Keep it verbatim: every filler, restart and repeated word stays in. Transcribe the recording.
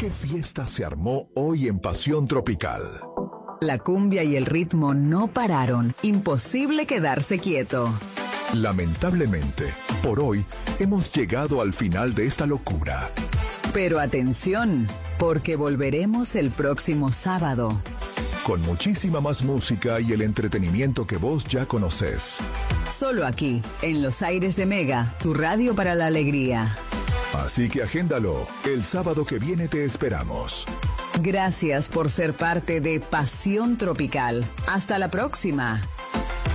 ¿Qué fiesta se armó hoy en Pasión Tropical? La cumbia y el ritmo no pararon. Imposible quedarse quieto. Lamentablemente, por hoy hemos llegado al final de esta locura. Pero atención, porque volveremos el próximo sábado. Con muchísima más música y el entretenimiento que vos ya conocés. Solo aquí, en los aires de Mega, tu radio para la alegría. Así que agéndalo, el sábado que viene te esperamos. Gracias por ser parte de Pasión Tropical. Hasta la próxima.